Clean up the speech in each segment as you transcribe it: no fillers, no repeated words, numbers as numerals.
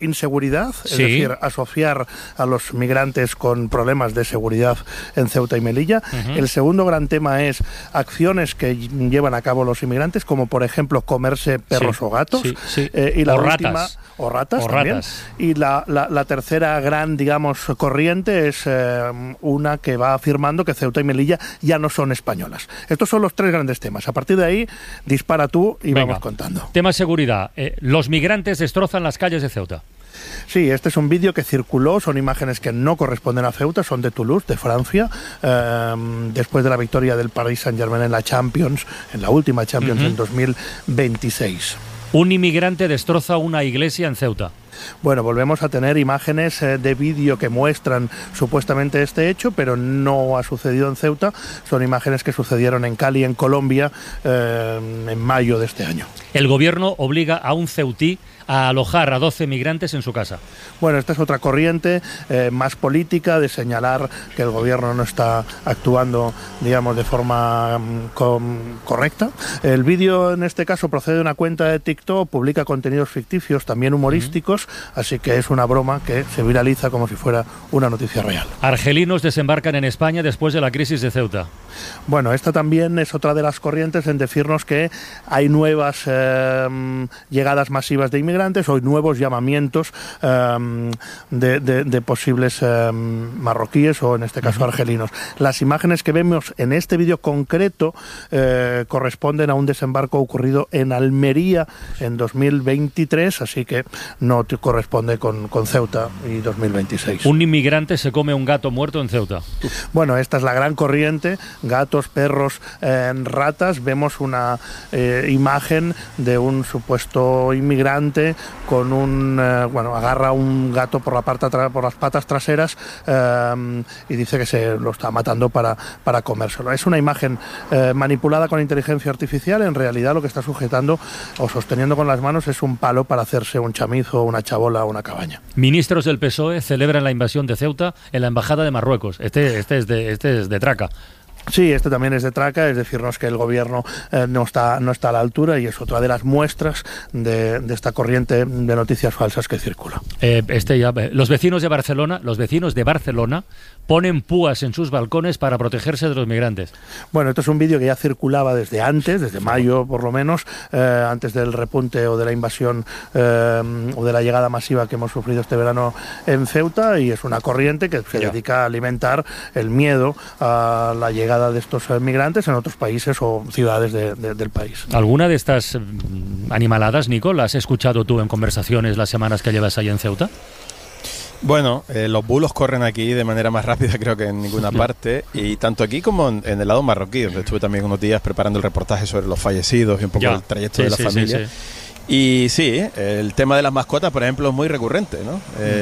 inseguridad, es decir, asociar a los migrantes con problemas de seguridad en Ceuta y Melilla. El segundo gran tema es acciones que llevan a cabo los inmigrantes, como por ejemplo comerse perros o gatos. Y la última, o ratas también. Y la tercera gran, digamos, corriente es una que va afirmando que Ceuta y Melilla ya no son españolas. Estos son los tres grandes temas. A partir de ahí, dispara tú y vamos contando. Tema seguridad. Los migrantes destrozan las calles de Ceuta. Sí, este es un vídeo que circuló, son imágenes que no corresponden a Ceuta, son de Toulouse, de Francia, después de la victoria del Paris Saint-Germain en la Champions, en la última Champions en 2026. Un inmigrante destroza una iglesia en Ceuta. Bueno, volvemos a tener imágenes de vídeo que muestran supuestamente este hecho, pero no ha sucedido en Ceuta. Son imágenes que sucedieron en Cali, en Colombia, en mayo de este año. El gobierno obliga a un ceutí a alojar a 12 migrantes en su casa. Bueno, esta es otra corriente más política, de señalar que el gobierno no está actuando, digamos, de forma correcta. El vídeo, en este caso, procede de una cuenta de TikTok, publica contenidos ficticios, también humorísticos, así que es una broma que se viraliza como si fuera una noticia real. Argelinos desembarcan en España después de la crisis de Ceuta. Bueno, esta también es otra de las corrientes en decirnos que hay nuevas llegadas masivas de inmigrantes o nuevos llamamientos de posibles marroquíes o en este caso argelinos. Las imágenes que vemos en este vídeo concreto corresponden a un desembarco ocurrido en Almería en 2023, así que no corresponde con Ceuta y 2026. Un inmigrante se come un gato muerto en Ceuta. Bueno, esta es la gran corriente, gatos, perros, ratas. Vemos una imagen de un supuesto inmigrante con agarra un gato por las patas traseras y dice que se lo está matando para comérselo. Es una imagen manipulada con inteligencia artificial. En realidad lo que está sujetando o sosteniendo con las manos es un palo para hacerse un chamizo, una chabola o una cabaña. Ministros del PSOE celebran la invasión de Ceuta en la Embajada de Marruecos. Este es de traca. Sí, este también es de traca, es decirnos que el gobierno no está a la altura y es otra de las muestras de esta corriente de noticias falsas que circula. Los vecinos de Barcelona ponen púas en sus balcones para protegerse de los migrantes. Bueno, esto es un vídeo que ya circulaba desde mayo por lo menos, antes del repunte o de la invasión o de la llegada masiva que hemos sufrido este verano en Ceuta, y es una corriente que se dedica a alimentar el miedo a la llegada de estos migrantes en otros países o ciudades del país. ¿Alguna de estas animaladas, Nico, la has escuchado tú en conversaciones las semanas que llevas ahí en Ceuta? Bueno, los bulos corren aquí de manera más rápida creo que en ninguna parte, y tanto aquí como en el lado marroquí, donde estuve también unos días preparando el reportaje sobre los fallecidos y un poco el trayecto de la familia. Y sí, el tema de las mascotas, por ejemplo, es muy recurrente, ¿no?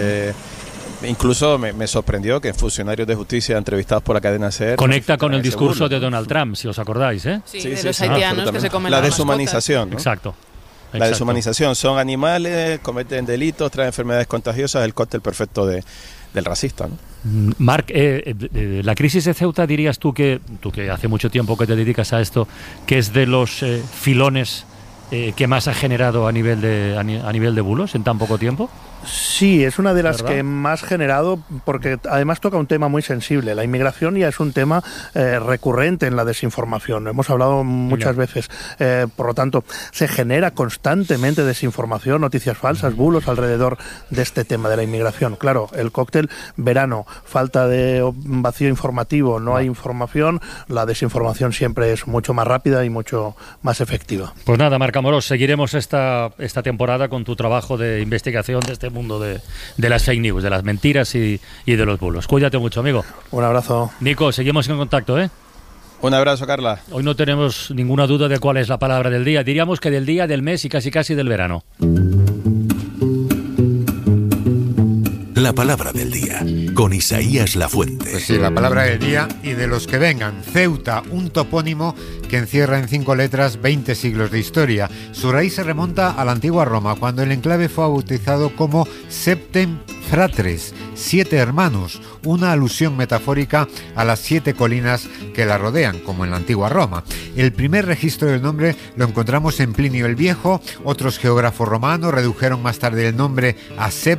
Incluso me sorprendió que funcionarios de justicia entrevistados por la cadena SER... Conecta con el discurso de Donald Trump, si os acordáis, ¿eh? Sí, de los haitianos que se comen las deshumanización, ¿no? Exacto. La deshumanización. Son animales, cometen delitos, traen enfermedades contagiosas, el cóctel perfecto del racista, ¿no? Marc, la crisis de Ceuta, dirías tú que hace mucho tiempo que te dedicas a esto, que es de los filones que más ha generado a nivel de bulos en tan poco tiempo. Sí, es una de las que más generado, porque además toca un tema muy sensible. La inmigración ya es un tema recurrente en la desinformación. Hemos hablado muchas veces. Por lo tanto, se genera constantemente desinformación, noticias falsas, bulos alrededor de este tema de la inmigración. Claro, el cóctel verano, falta de vacío informativo, no hay información, la desinformación siempre es mucho más rápida y mucho más efectiva. Pues nada, Marc Amorós, seguiremos esta temporada con tu trabajo de investigación de este mundo de las fake news, de las mentiras y de los bulos. Cuídate mucho, amigo. Un abrazo. Nico, seguimos en contacto, ¿eh? Un abrazo, Carla. Hoy no tenemos ninguna duda de cuál es la palabra del día. Diríamos que del día, del mes y casi del verano. La palabra del día, con Isaías Lafuente. Pues sí, la palabra del día y de los que vengan. Ceuta, un topónimo que encierra en 5 letras 20 siglos de historia. Su raíz se remonta a la antigua Roma, cuando el enclave fue bautizado como Septem fratres, 7 hermanos, una alusión metafórica a las 7 colinas que la rodean, como en la antigua Roma. El primer registro del nombre lo encontramos en Plinio el Viejo. Otros geógrafos romanos redujeron más tarde el nombre a